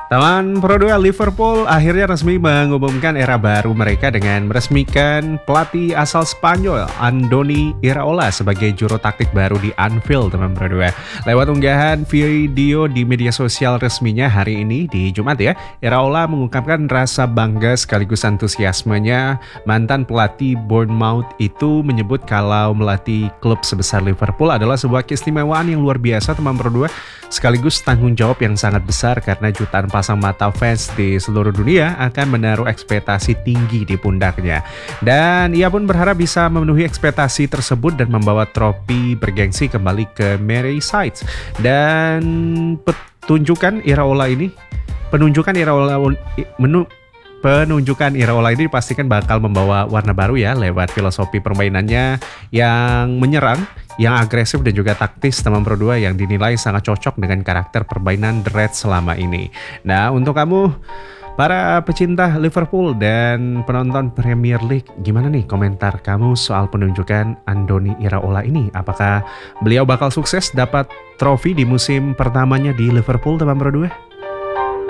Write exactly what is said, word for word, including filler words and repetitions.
Teman Pro dua, Liverpool akhirnya resmi mengumumkan era baru mereka dengan meresmikan pelatih asal Spanyol Andoni Iraola sebagai juru taktik baru di Anfield, teman Pro dua. Lewat unggahan video di media sosial resminya hari ini di Jumat ya, Iraola mengungkapkan rasa bangga sekaligus antusiasmenya. Mantan pelatih Bournemouth itu menyebut kalau melatih klub sebesar Liverpool adalah sebuah keistimewaan yang luar biasa, teman Pro dua, sekaligus tanggung jawab yang sangat besar karena jutaan pasang mata fans di seluruh dunia akan menaruh ekspektasi tinggi di pundaknya. Dan ia pun berharap bisa memenuhi ekspektasi tersebut dan membawa trofi bergengsi kembali ke Merseyside. Dan penunjukan Iraola ini, penunjukan Iraola menu Penunjukan Iraola ini dipastikan bakal membawa warna baru ya lewat filosofi permainannya yang menyerang, yang agresif dan juga taktis, teman Pro dua, yang dinilai sangat cocok dengan karakter permainan The Reds selama ini. Nah, untuk kamu para pecinta Liverpool dan penonton Premier League, gimana nih komentar kamu soal penunjukan Andoni Iraola ini? Apakah beliau bakal sukses dapat trofi di musim pertamanya di Liverpool, teman Pro dua?